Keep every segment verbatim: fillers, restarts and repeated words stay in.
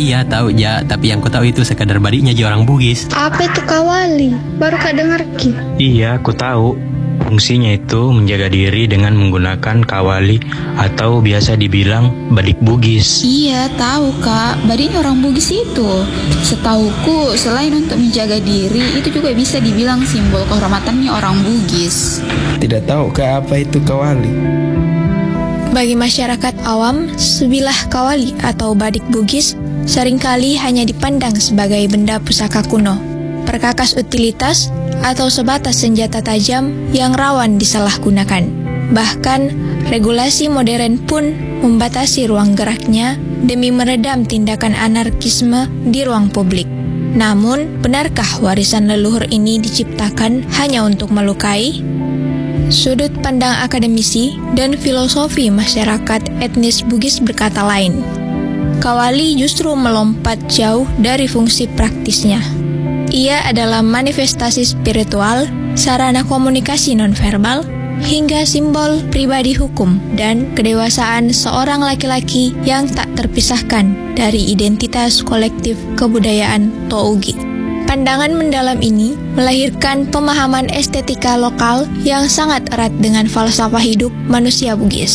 Iya tahu ja, tapi yang ku tahu itu sekadar badiknya aja orang Bugis. Apa itu kawali? Baru kak dengar ki. Iya, aku tahu. Fungsinya itu menjaga diri dengan menggunakan kawali atau biasa dibilang badik Bugis. Iya, tahu kak. Badiknya orang Bugis itu. Setauku, selain untuk menjaga diri, itu juga bisa dibilang simbol kehormatannya orang Bugis. Tidak tahu kak apa itu kawali. Bagi masyarakat awam, sebilah kawali atau badik Bugis seringkali hanya dipandang sebagai benda pusaka kuno, perkakas utilitas, atau sebatas senjata tajam yang rawan disalahgunakan. Bahkan, regulasi modern pun membatasi ruang geraknya demi meredam tindakan anarkisme di ruang publik. Namun, benarkah warisan leluhur ini diciptakan hanya untuk melukai? Sudut pandang akademisi dan filosofi masyarakat etnis Bugis berkata lain. Kawali justru melompat jauh dari fungsi praktisnya. Ia adalah manifestasi spiritual, sarana komunikasi nonverbal, hingga simbol pribadi hukum dan kedewasaan seorang laki-laki yang tak terpisahkan dari identitas kolektif kebudayaan Tougi. Pandangan mendalam ini melahirkan pemahaman estetika lokal yang sangat erat dengan falsafah hidup manusia Bugis.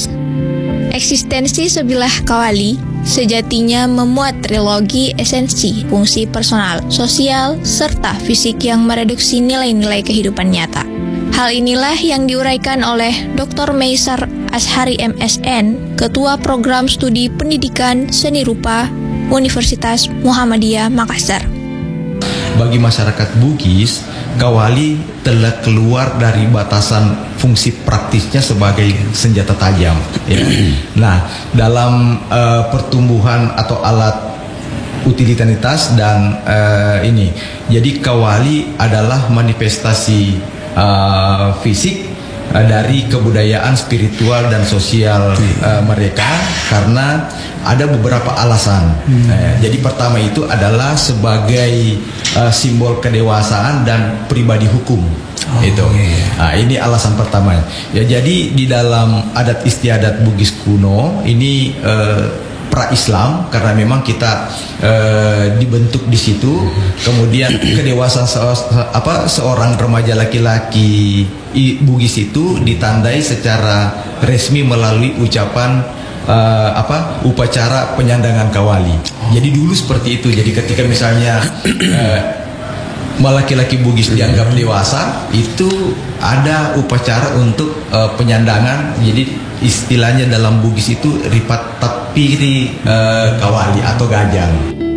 Eksistensi sebilah kawali sejatinya memuat trilogi esensi fungsi personal, sosial, serta fisik yang mereduksi nilai-nilai kehidupan nyata. Hal inilah yang diuraikan oleh Doktor Meisar Ashari M S.N, Ketua Program Studi Pendidikan Seni Rupa Universitas Muhammadiyah Makassar. Bagi masyarakat Bugis, kawali telah keluar dari batasan fungsi praktisnya sebagai senjata tajam. Ya. Nah, dalam uh, pertumbuhan atau alat utilitaritas dan uh, ini, jadi kawali adalah manifestasi uh, fisik uh, dari kebudayaan spiritual dan sosial uh, mereka karena ada beberapa alasan. Hmm. Eh, jadi pertama itu adalah sebagai uh, simbol kedewasaan dan pribadi hukum. Oh, itu. Yeah. Nah, ini alasan pertama. Ya, jadi di dalam adat istiadat Bugis kuno ini uh, pra-Islam karena memang kita uh, dibentuk di situ. Kemudian kedewasaan se apa seorang remaja laki-laki Bugis itu ditandai secara resmi melalui ucapan Uh, apa upacara penyandangan kawali. Jadi dulu seperti itu. Jadi ketika misalnya uh, laki-laki Bugis dianggap dewasa, itu ada upacara untuk uh, penyandangan. Jadi istilahnya dalam Bugis itu ripat tapiri uh, kawali atau gajang.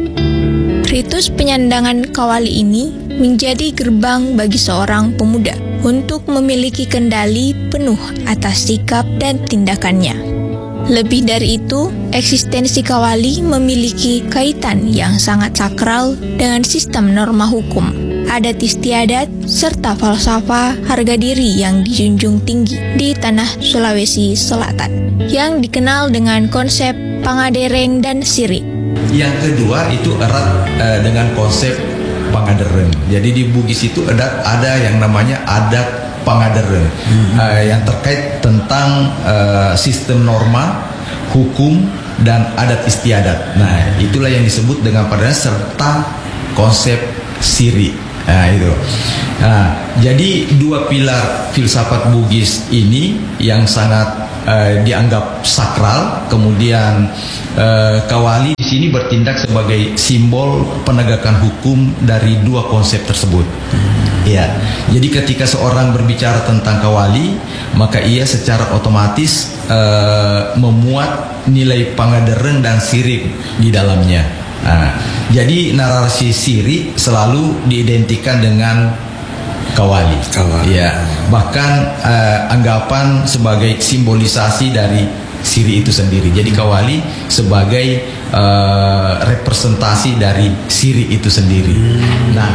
Ritus penyandangan kawali ini menjadi gerbang bagi seorang pemuda untuk memiliki kendali penuh atas sikap dan tindakannya. Lebih dari itu, eksistensi kawali memiliki kaitan yang sangat sakral dengan sistem norma hukum, adat istiadat, serta falsafah harga diri yang dijunjung tinggi di tanah Sulawesi Selatan, yang dikenal dengan konsep pangadereng dan siri. Yang kedua itu erat uh, dengan konsep pangadereng. Jadi di Bugis itu ada ada yang namanya adat pangadereng hmm. uh, yang terkait tentang uh, sistem norma, hukum, dan adat istiadat. Nah, itulah yang disebut dengan padanya serta konsep siri. Nah, itu. Nah, jadi dua pilar filsafat Bugis ini yang sangat uh, dianggap sakral, kemudian uh, kawali di sini bertindak sebagai simbol penegakan hukum dari dua konsep tersebut. Ya, jadi ketika seorang berbicara tentang kawali, maka ia secara otomatis uh, memuat nilai pangadereng dan siri di dalamnya. Nah, jadi narasi siri selalu diidentikan dengan kawali. Kawali. Ya, bahkan uh, anggapan sebagai simbolisasi dari siri itu sendiri. Jadi kawali sebagai uh, representasi dari siri itu sendiri. Hmm. Nah.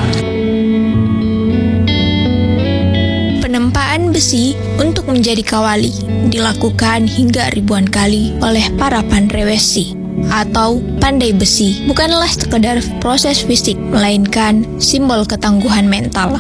Penempaan besi untuk menjadi kawali dilakukan hingga ribuan kali oleh para pandrewesi atau pandai besi. Bukanlah sekedar proses fisik, melainkan simbol ketangguhan mental.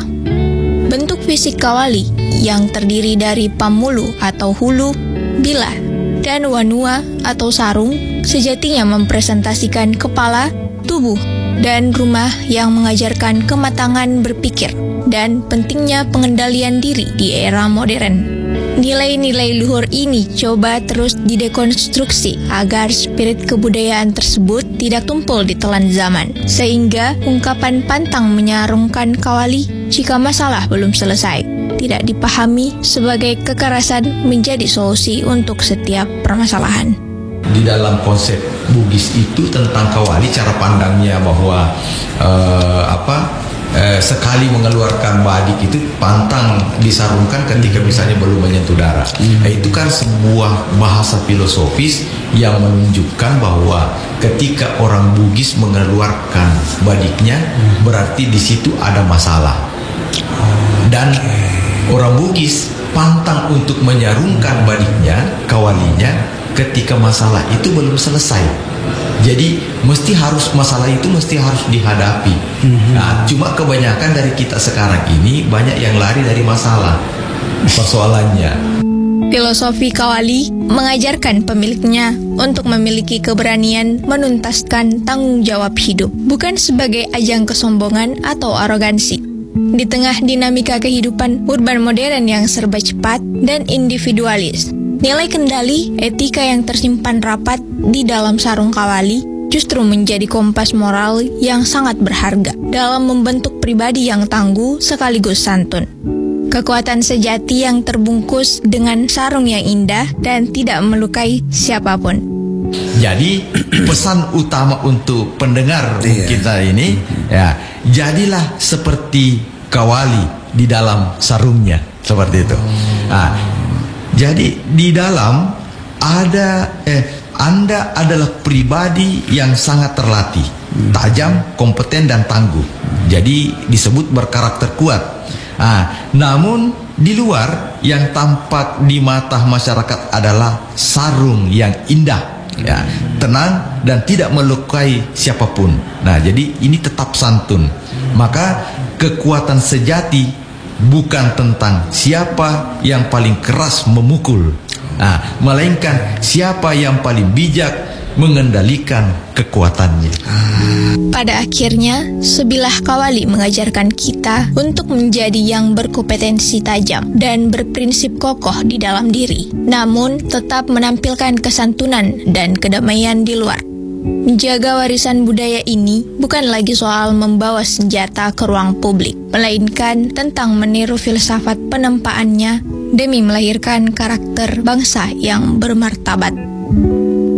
Bentuk fisik kawali yang terdiri dari pamulu atau hulu, bila, Dan wanua atau sarung sejatinya mempresentasikan kepala, tubuh, dan rumah yang mengajarkan kematangan berpikir dan pentingnya pengendalian diri di era modern. Nilai-nilai luhur ini coba terus didekonstruksi agar spirit kebudayaan tersebut tidak tumpul di telan zaman, sehingga ungkapan pantang menyarungkan kawali jika masalah belum selesai tidak dipahami sebagai kekerasan menjadi solusi untuk setiap permasalahan. Di dalam konsep Bugis itu tentang kawali, cara pandangnya bahwa uh, apa uh, sekali mengeluarkan badik itu pantang disarungkan ketika misalnya belum menyentuh darah. Hmm. Nah, itu kan sebuah bahasa filosofis yang menunjukkan bahwa ketika orang Bugis mengeluarkan badiknya, hmm. berarti di situ ada masalah. Dan orang Bugis pantang untuk menyarungkan badiknya, kawalinya, ketika masalah itu belum selesai. Jadi mesti harus masalah itu mesti harus dihadapi. Mm-hmm. Nah, cuma kebanyakan dari kita sekarang ini banyak yang lari dari masalah persoalannya. Filosofi kawali mengajarkan pemiliknya untuk memiliki keberanian menuntaskan tanggung jawab hidup, bukan sebagai ajang kesombongan atau arogansi. Di tengah dinamika kehidupan urban modern yang serba cepat dan individualis, nilai kendali, etika yang tersimpan rapat di dalam sarung kawali justru menjadi kompas moral yang sangat berharga dalam membentuk pribadi yang tangguh sekaligus santun. Kekuatan sejati yang terbungkus dengan sarung yang indah dan tidak melukai siapapun. Jadi pesan utama untuk pendengar kita ini, ya, jadilah seperti kawali di dalam sarungnya, seperti itu. Nah, jadi di dalam ada eh Anda adalah pribadi yang sangat terlatih, tajam, kompeten dan tangguh. Jadi disebut berkarakter kuat. Nah, namun di luar yang tampak di mata masyarakat adalah sarung yang indah, ya, tenang dan tidak melukai siapapun. Nah, jadi ini tetap santun. Maka kekuatan sejati bukan tentang siapa yang paling keras memukul, nah, melainkan siapa yang paling bijak mengendalikan kekuatannya. Pada akhirnya, sebilah kawali mengajarkan kita untuk menjadi yang berkompetensi tajam dan berprinsip kokoh di dalam diri, namun tetap menampilkan kesantunan dan kedamaian di luar. Menjaga warisan budaya ini bukan lagi soal membawa senjata ke ruang publik, melainkan tentang meniru filsafat penempaannya demi melahirkan karakter bangsa yang bermartabat.